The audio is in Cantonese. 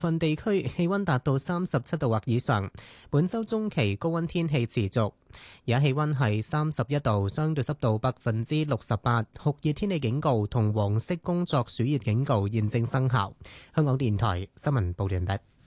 部分地區氣溫達到37度或以上。本週中期高溫天氣持續，而家氣溫係31度，相對濕度68%，酷熱天氣警告同黃色工作暑熱警告現正生效。香港電台新聞報道完畢。